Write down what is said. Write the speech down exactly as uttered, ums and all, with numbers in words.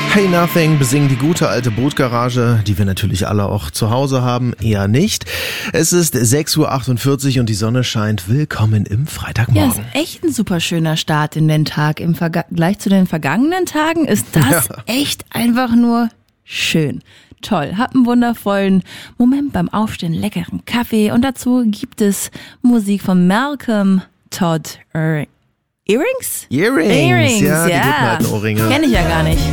Hey Nothing besingen die gute alte Bootgarage, die wir natürlich alle auch zu Hause haben, eher nicht. Es ist sechs Uhr achtundvierzig und die Sonne scheint. Willkommen im Freitagmorgen. Ja, ist echt ein super schöner Start in den Tag. Im Vergleich zu den vergangenen Tagen ist das Ja. echt einfach nur schön. Toll, hab einen wundervollen Moment beim Aufstehen, leckeren Kaffee und dazu gibt es Musik von Malcolm Todd Er- Earrings? Earrings, Earrings, ja, die ja. guten alten Ohrringe. Kenn ich ja gar nicht.